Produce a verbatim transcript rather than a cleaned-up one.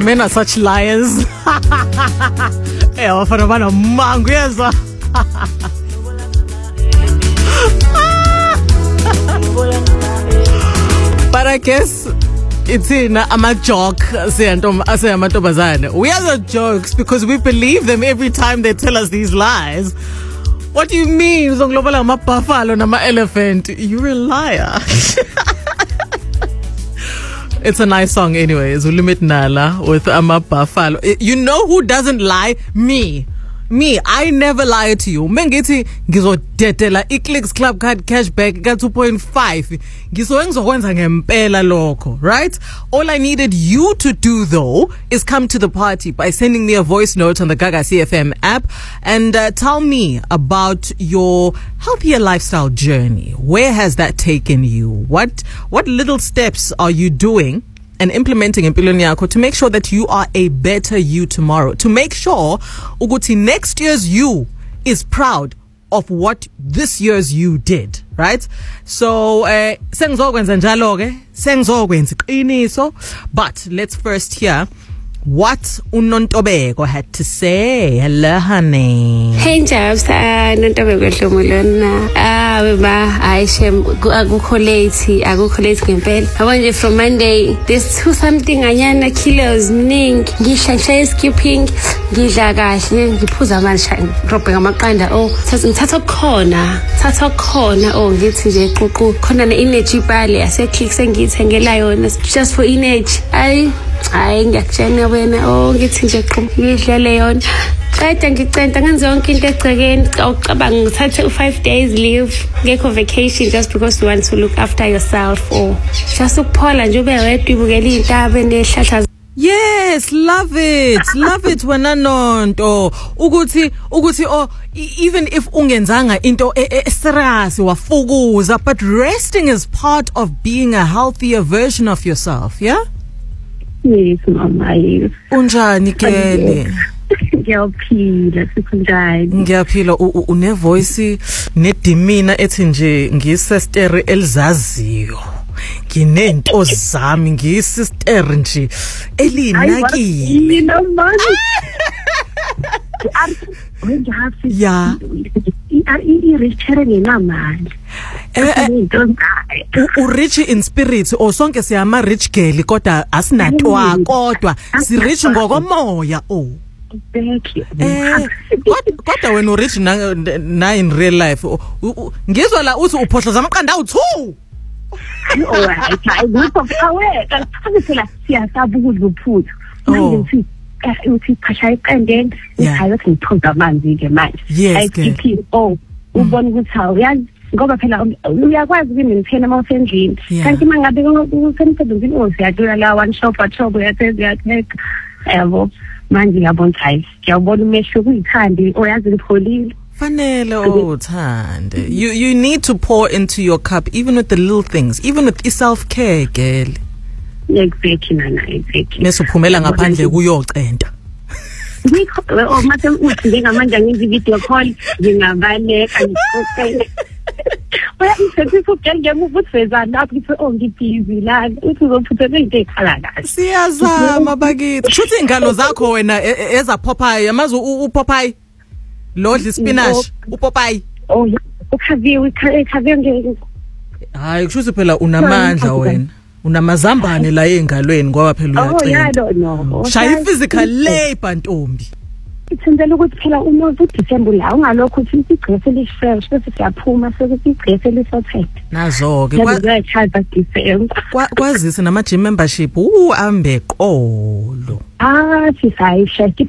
Men are such liars. Eh, wafana bana mangu yezwa. But I guess it's in I'm a joke. We are the jokes because we believe them every time they tell us these lies. What do you mean? I'm a buffalo, I'm an elephant. You're a liar. It's a nice song anyways. Ulimit Nala with I'm a buffalo. You know who doesn't lie? Me. Me, I never lie to you. Mengeti ngizodedela iClicks Club card cashback ka two point five. Ngizokwenza ngempela lokho, right? All I needed you to do though is come to the party by sending me a voice note on the Gaga C F M app and uh, tell me about your healthier lifestyle journey. Where has that taken you? What what little steps are you doing and implementing empilweni yakho to make sure that you are a better you tomorrow, to make sure ukuthi next year's you is proud of what this year's you did, right? So uh, sengizokwenza njalo ke sengizokwenza iqiniso, but let's first hear what uNontobeko had to say. Hello, honey. Hey, Jobs. Ah, Nontobeko Hlomolona. Ah, beba. I shem. Agukho late. Agukho late ngempela. I want you from Monday. There's two something anyana kilos mning. Ngishanshaya skipping. Ngidla kahle. Ngiphuza amanzi. Robhe ngamaqanda. Oh, ngithatha khona. Thatha khona. Oh, ngithi nje ququ. Khona ne energy bale ase Clicks engithengela yona just for energy. Ay. Hayi ngiyakutshela wena oh ngithi nje qhubha ngidlele yona qeda ngicenta ngenze yonke into egcekeni awucabanga ngithathe five days leave ngekho vacation just because you want to look after yourself or just ukuphola nje ube wedwa ibukela intaba nehlahla. Yes, love it. Love it wena Nonto. Ukuthi ukuthi oh even if ungenzanga into serious wafukuza, but resting is part of being a healthier version of yourself, yeah? Yes, mama. Unjani Kelly? Ngiyaphila sikunjani? Ngiyaphila une voice ne demeanor ethi nje ngiyisister elizaziyo. Nginento zami ngiyisister nje elinakile. Yini mama? When you have to yeah. I reach ngamali. U rich in spirit o sonke siyama rich girl kodwa asinatwa kodwa si rich ngokomoya oh thank you eh kodwa wena u rich na, na in real life ngizwa la uthi uphohloza amaqanda awu two oh hayi ngipho awe kanifuna siyasabu ukuziphutha manje ngithi uthi phasha iqendeni hayi ukuthi ngiphuza amanzi ke manje I keep oh ubona ukuthi awuyazi ngoba phela uyakwazi ukunithena mawusendlini kanti mangabe usemsebenzini osiyadula la one shop at shop uyathenga uyatheka yabo manje ngiyabona hayi ngiyabona umehlo kuyithandi oyazi ngipholile fanele uthande you you need to pour into your cup even with the little things, even with self care girl. Exactly nana exactly mesuphumela ngaphandle kuyocenta ngikho oh mase uthi njengamanje ngizi video call ngingabaleka ngicela Well, if you can get moved with that, it's only busy land. It will put a big day. Siyazama bakithi. Shuthi ingalo zakho wena eza Popeye, yamazi u Popeye. Lodli spinach, u Popeye. Oh, ukhavi ukhavi ngeke. Hayi kushuthi phela unamandla wena. Unamazambane la engalweni ngoba phela uyacela. Oh, yeah, I don't know. Shaya physical labor ntombi. Ithenzela ukuthi phela uma uDecember la ungalokho uthi igcese lifresh bese siyaphuma sekuthi igcese lisothe nazo ke kwachaza December kwazisa nama gym membership u ambe qolo ah sisayisha